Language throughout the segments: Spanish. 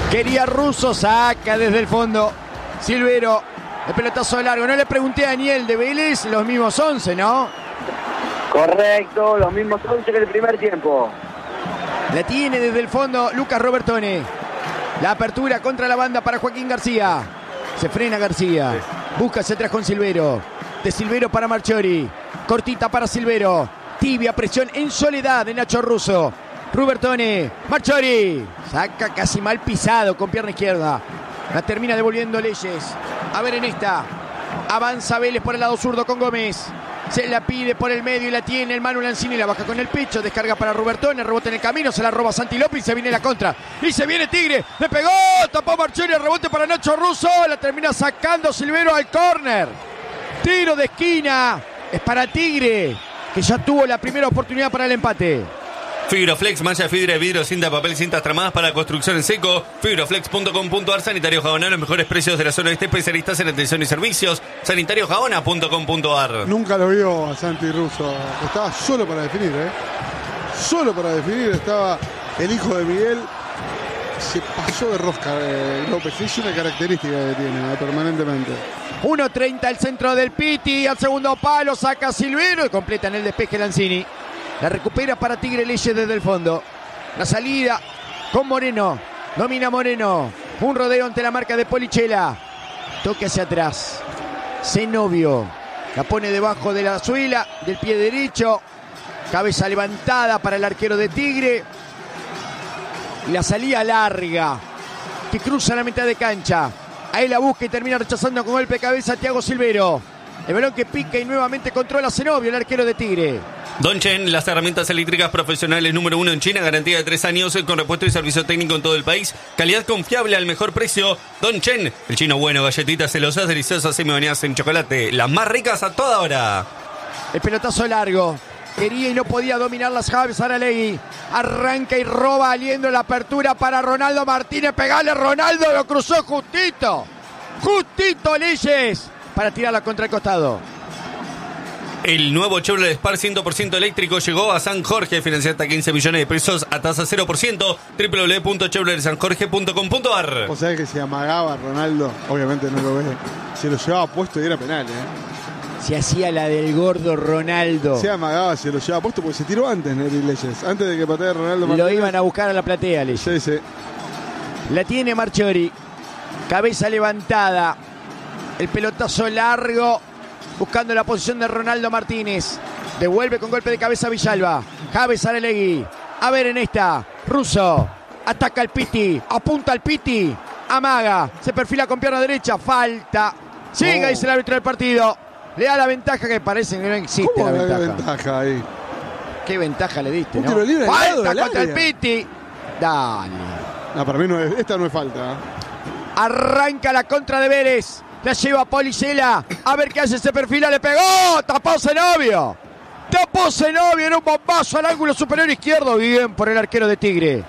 Quería Russo, saca desde el fondo. Silvero, el pelotazo largo. No le pregunté a Daniel de Vélez, los mismos 11, ¿no? Correcto, los mismos 11 que el primer tiempo. La tiene desde el fondo Lucas Robertone. La apertura contra la banda para Joaquín García. Se frena García. Busca hacia atrás con Silvero. De Silvero para Marchiori. Cortita para Silvero. Tibia presión en soledad de Nacho Russo. Robertone. Marchiori. Saca casi mal pisado con pierna izquierda. La termina devolviendo Leyes. A ver en esta. Avanza Vélez por el lado zurdo con Gómez. Se la pide por el medio y la tiene el Manu Lanzini. La baja con el pecho. Descarga para Robertone. Rebote en el camino. Se la roba Santi López y se viene la contra. Y se viene Tigre. Le pegó. Tapó Marchiori. Rebote para Nacho Russo. La termina sacando Silvero al córner. Tiro de esquina. Es para Tigre, que ya tuvo la primera oportunidad para el empate. Fibroflex, malla de fibra de vidrio, cinta, papel, cintas tramadas para construcción en seco. Fibroflex.com.ar. Sanitario Jabona, los mejores precios de la zona este, especialistas en atención y servicios. Sanitariojabona.com.ar. Nunca lo vio a Santi Russo. Estaba solo para definir, Solo para definir. Estaba el hijo de Miguel. Se pasó de rosca López. Es una característica que tiene permanentemente. 1.30 el centro del Piti. Al segundo palo saca Silvero y completa en el despeje Lanzini. La recupera para Tigre Leyes desde el fondo. La salida con Moreno. Domina Moreno. Un rodeo ante la marca de Polichela. Toque hacia atrás. Zenobio. La pone debajo de la suela del pie derecho. Cabeza levantada para el arquero de Tigre. Y la salida larga. Que cruza la mitad de cancha. Ahí la busca y termina rechazando con golpe de cabeza a Thiago Silvero. El balón que pica y nuevamente controla Zenobio, el arquero de Tigre. Donchen, las herramientas eléctricas profesionales número 1 en China, garantía de 3 años con repuesto y servicio técnico en todo el país, calidad confiable al mejor precio. Donchen, el chino bueno, galletitas celosas, deliciosas semi-bañadas en chocolate, las más ricas a toda hora. El pelotazo largo, quería y no podía dominar las Javes Saralegui. Arranca y roba aliendo la apertura para Ronaldo Martínez. Pegale Ronaldo, lo cruzó justito. Justito Leyes para tirarla contra el costado. El nuevo Chevrolet Spark 100% eléctrico llegó a San Jorge, financiado hasta 15 millones de pesos a tasa 0%, www.chevroletsanjorge.com.ar. O sea que se amagaba Ronaldo, obviamente no lo ve, se lo llevaba puesto y era penal, Se hacía la del gordo Ronaldo. Se amagaba, se lo llevaba puesto porque se tiró antes Neri Leyes, antes de que patee Ronaldo Martínez. Lo iban a buscar a la platea, Leyes. Sí, sí. La tiene Marchiori, cabeza levantada, el pelotazo largo, buscando la posición de Ronaldo Martínez. Devuelve con golpe de cabeza Villalba. Javes Saralegui. A ver en esta. Russo. Ataca al Piti. Apunta al Piti. Amaga. Se perfila con pierna derecha. Falta. Siga, dice el árbitro del partido. Le da la ventaja que parece que no existe la ventaja. Ahí. Qué ventaja le diste, ¿no? Tiro libre Falta contra el Piti. Dale. No, para mí no es, esta no es falta. Arranca la contra de Vélez. La lleva Polichela. A ver qué hace, se perfila, le pegó. Tapó Zenobio. Tapó Zenobio en un bombazo al ángulo superior izquierdo. Bien por el arquero de Tigre.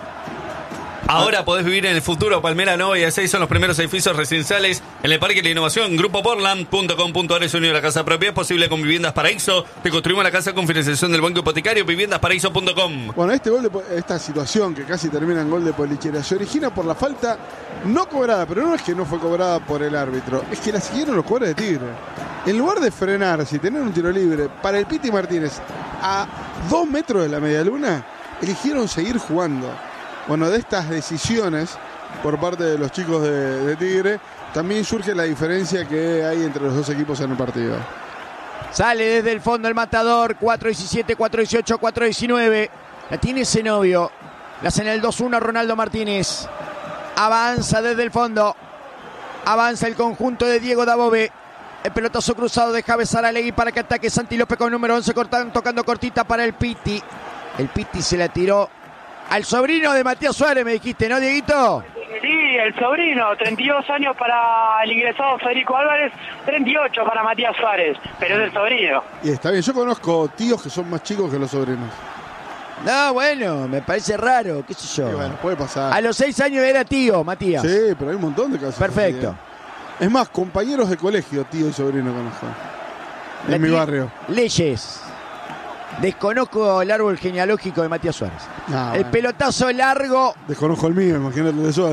Ahora podés vivir en el futuro. Palmera Nova y A6 son los primeros edificios residenciales en el Parque de la Innovación. Grupo Portland.com.ar es unido a la casa propia. Es posible con Viviendas Paraíso. Te construimos la casa con financiación del Banco Hipotecario. Viviendasparaíso.com. Bueno, esta situación que casi termina en gol de Polichela se origina por la falta no cobrada, pero no es que no fue cobrada por el árbitro, es que la siguieron los jugadores de Tigre. En lugar de frenarse y tener un tiro libre para el Piti Martínez a 2 metros de la medialuna, eligieron seguir jugando. Bueno, de estas decisiones por parte de los chicos de Tigre, también surge la diferencia que hay entre los dos equipos en el partido. Sale desde el fondo el matador, 4-17, 4-18, 4-19. La tiene Zenobio. La hace en el 2-1 Ronaldo Martínez. Avanza desde el fondo. Avanza el conjunto de Diego Dabove. El pelotazo cruzado de Javes Saralegui para que ataque Santi López con número 11, tocando cortita para el Piti. El Piti se la tiró al sobrino de Matías Suárez, me dijiste, ¿no, Dieguito? Sí, el sobrino, 32 años para el ingresado Federico Álvarez, 38 para Matías Suárez, pero es el sobrino. Y está bien, yo conozco tíos que son más chicos que los sobrinos. No, bueno, me parece raro, qué sé yo. Sí, bueno, puede pasar. A los 6 años era tío, Matías. Sí, pero hay un montón de casos. Perfecto. Así, Es más, compañeros de colegio, tío y sobrino conozco. En mi barrio. Leyes. Desconozco el árbol genealógico de Matías Suárez. El pelotazo largo. Desconozco el mío, imagínate el de Suárez.